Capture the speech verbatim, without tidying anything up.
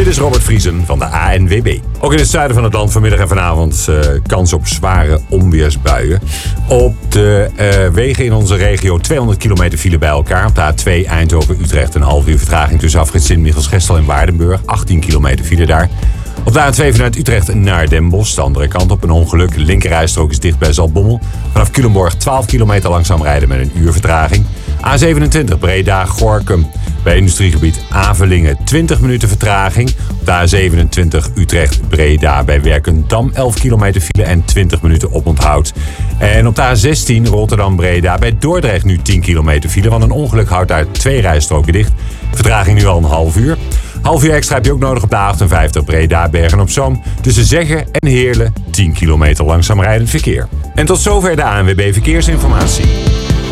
Dit is Robert Vriesen van de A N W B. Ook in het zuiden van het land vanmiddag en vanavond uh, kans op zware onweersbuien. Op de uh, wegen in onze regio tweehonderd kilometer file bij elkaar. Op de A twee Eindhoven-Utrecht een half uur vertraging tussen afrit Sint-Michels-Gestel en Waardenburg. achttien kilometer file daar. Op de A twee vanuit Utrecht naar Den Bosch. De andere kant op een ongeluk. De linkerrijstrook is dicht bij Zaltbommel. Vanaf Culemborg twaalf kilometer langzaam rijden met een uur vertraging. A zevenentwintig Breda-Gorinchem. Bij industriegebied Avelingen twintig minuten vertraging. Op de A zevenentwintig Utrecht-Breda bij Werkendam elf kilometer file en twintig minuten oponthoud. En op de A zestien Rotterdam-Breda bij Dordrecht nu tien kilometer file. Want een ongeluk houdt daar twee rijstroken dicht. Vertraging nu al een half uur. Half uur extra heb je ook nodig op de A achtenvijftig Breda-Bergen-op-Zoom. Tussen Zeggen en Heerlen tien kilometer langzaam rijdend verkeer. En tot zover de A N W B Verkeersinformatie.